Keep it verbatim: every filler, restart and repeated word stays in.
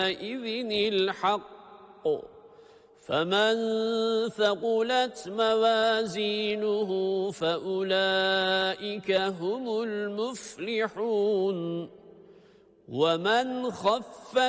إذن الحق فمن ثقلت موازينه فأولئك هم المفلحون ومن خفت